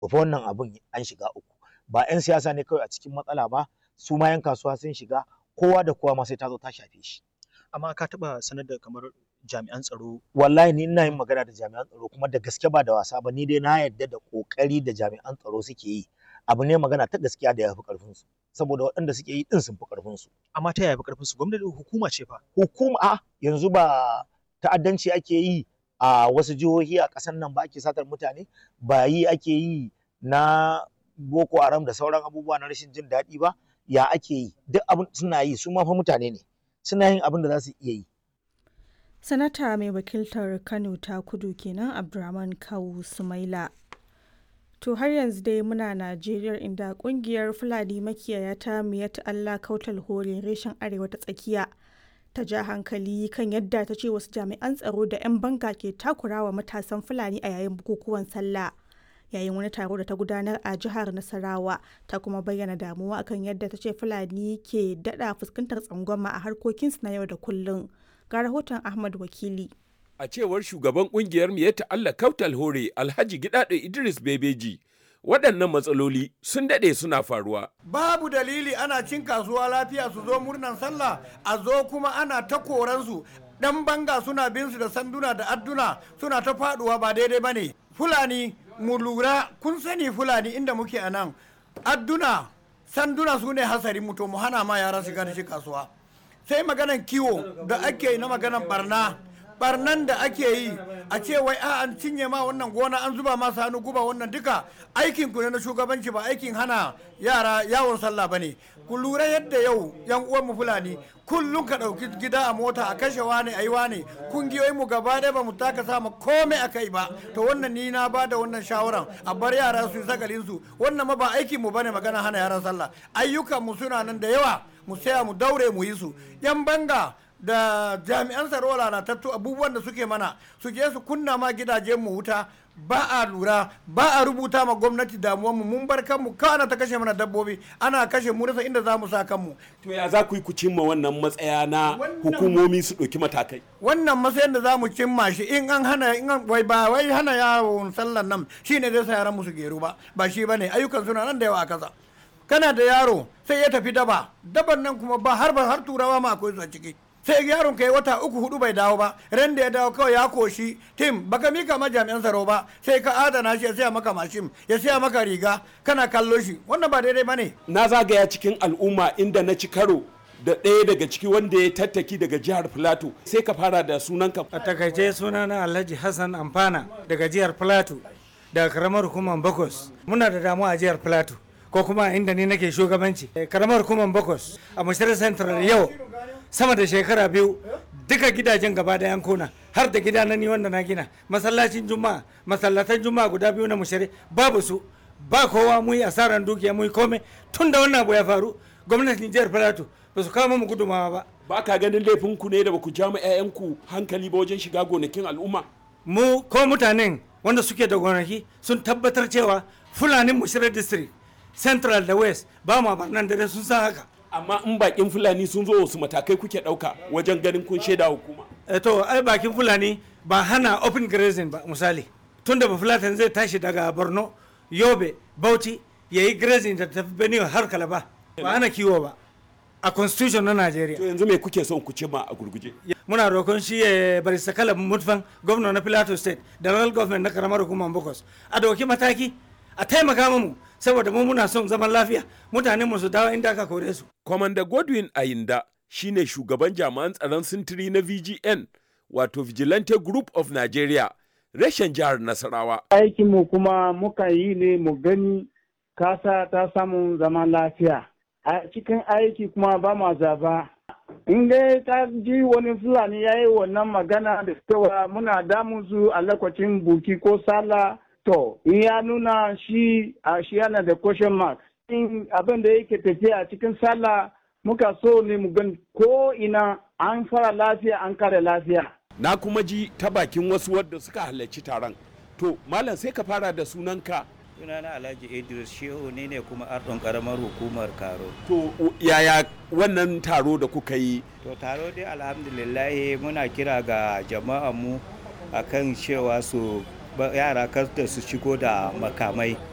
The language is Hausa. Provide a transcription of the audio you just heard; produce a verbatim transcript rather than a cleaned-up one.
fa wannan abun an shiga uku. Ba 'yan siyasa ne kawai a cikin matsala ba, su ma 'yan kasuwa sun shiga, kowa da kowa ma sai ta zo ta shafe shi. Amma ka taɓa sanar da kamar jami'an tsaro? Wallahi ni ina yin magana da jami'an tsaro kuma da gaske ba da wasa ba, ni dai na yarda da ƙoƙari da jami'an tsaro suke yi. Abu ne magana ta gaskiya da ya fi ƙarfinsu, saboda waɗanda suke yi ɗin sun fi ƙarfinsu. Amma ta yaya fi ƙarfinsu? Gwamnati hukuma ce fa. Hukuma a yanzu ba ta'addanci ake yi a wasu jihohi a ƙasar nan ba, ake satar mutane, ba yi ake yi na Boko Haram da sauran abubuwa na rashin jin daɗi ba, ya ake yi? Duk abin suna yi, su ma fa mutane ne, suna yin abin da za su iya yi. Sanata mai wakiltar Kano ta Kudu kenan Abdurrahman Kawu Sumaila. To har yanzu dai muna Najeriya, inda kungiyar Fulani makiyaya ta Miyatta Allah Kautal Hore reshen Arewa ta Tsakiya ta ja hankali kan yadda ta ce wasu jami'an tsaro da 'yan banga ke takurawa matasan Fulani a yayin bukukuwan sallah. Yayin wani taro da ta gudanar a jihar Nasarawa, ta kuma bayyana damuwa akan yadda ta ce Fulani ke daɗa fuskantar tsangwama a harkokinsu na yau da kullum. Ga rahoton Ahmad Wakili. A cewar shugaban kungiyar Miyatta Allah Kautal Hore Alhaji Gidado Idris Bebeji, waɗannan matsaloli sun daɗe suna faruwa. Babu dalili ana cin kasuwa lafiya su zo murnan sallah, a zo kuma ana ta koransu. Ɗan banga suna bin su da sanduna da adduna suna ta faɗuwa, ba daidai ba ne. Fulani mu lura, kun sani Fulani inda muke a nan, adduna sanduna su ne hasarin mu, to mu hana ma yara shiga da shi kasuwa. Sai maganan kiwo da ake yi na maganan barna. barnan da ake yi a ce wai a an cinye ma wannan gona, an zuba ma sanu guba, wannan duka aikin ku ne na shugabanci, ba aikin hana yara yawon sallah bane. Ku lura yadda yau yan uwan mu Fulani kullum ka dauki gida a mota a kashe wani ayi wani, kungiyoyin mu gaba ɗaya ba mu taka sama komai akai ba. To wannan ni na bada wannan shawaran a bar yara su yi sagalin su, wannan ma ba aikin mu bane magana hana yaran sallah. Ayyukan mu suna nan da yawa, mu saya mu daure mu yi su. Yan banga da jami'an tsaro lalatattu abubuwan da suke mana, su je su kunna ma gidajen mu wuta, ba a lura, ba a rubuta ma gwamnati damuwar mu, mun bar kanmu kana ta kashe mana dabbobi, ana kashe mu rasa inda za mu sa kanmu. To ya za ku yi ku cimma wannan matsaya na hukumomi su ɗauki matakai? Wannan matsayin da za mu cimma shi in an hana, in an wai ba wai hana yawon sallan nan shine zai sa yaran mu su geru ba, ba shi bane. Ayyukan suna nan da yawa a kasa. Kana da yaro sai ya tafi daba, daban nan kuma ba har ba har turawa ma akwai su a ciki. Sai yaron kai wata uku hudu bai dawo ba, ran da ya dawo kawai ya koshi tim, baka mika ma jami'an tsaro ba, sai ka adana shi ya siya maka mashin, ya siya maka riga, kana kallo shi, wannan ba daidai bane. Na zagaya cikin al'umma inda na ci karo da ɗaya daga ciki wanda ya tattaki daga jihar Filato. Sai ka fara da sunanka. A takaice sunana Alhaji Hassan Amfana daga jihar Filato, daga karamar hukumar Bakos. Muna da damuwa a jihar Filato, ko kuma inda ni nake shugabanci karamar hukumar Bakos a Mashirar Central yau sama da shekara biyu duka gidajen gaba da yankuna, har da gida na ni wanda na gina, masallacin juma'a, masallatan juma'a guda biyu na Mushari babu su, ba kowa, mu yi asaran dukiya, mu yi komai. Tun da wannan abu ya faru, gwamnatin jihar Filato ba su kawo mu gudumawa ba. Ba ka ganin laifin ku ne da ba ku ja ma 'ya'yanku hankali ba wajen shiga gonakin al'umma? Mu ko mutanen wanda suke da gonaki sun tabbatar cewa Fulanin Mushari district Central da West ba ma barnan da sun san haka. Amma in bakin Fulani sun zo wasu matakai kuke ɗauka wajen ganin kun shaida hukuma? E to ai bakin Fulani ba hana open grazing ba. Misali tunda ba Fulatan zai tashi daga Borno, Yobe, Bauchi ya yi grazing da tafi Benue har Kalaba, ba hana kiwo ba a constitution na Najeriya. To yanzu me kuke son ku cimma a gurguje? Muna roƙon shi ya bari sakala mutfan gwamna na Plateau State da local government na karamar hukumar Bokos a dauki mataki a taimaka mu, saboda mu muna son zaman lafiya, mutanen mu su dawo inda aka kore su. Commander Godwin Ayinda shine shugaban jami'an tsaron sintiri na V G N, wato Vigilante Group of Nigeria, reshen jihar Nasarawa. Aikin mu kuma muka yi ne mu gani kasa ta samu zaman lafiya. A cikin aiki kuma ba ma zaba. In dai ka ji wani Fulani ya yi wannan magana da cewa muna damun su a lokacin buki ko sallah, to in ya nuna shi a shi yana da question mark. In abin da yake tafiya a cikin sallah muka so ne mu gan ko ina an fara lafiya an kare lafiya. Na kuma ji ta bakin wasu wadda suka halarci taron. To malam sai ka fara da sunanka. Sunana Alhaji Idris Shehu, ne ne kuma ardon karamar hukumar Karo. To yaya wannan taro da kuka yi? To taro dai alhamdulillah muna kira ga jama'an mu akan cewa su yara kar da su shigo da makamai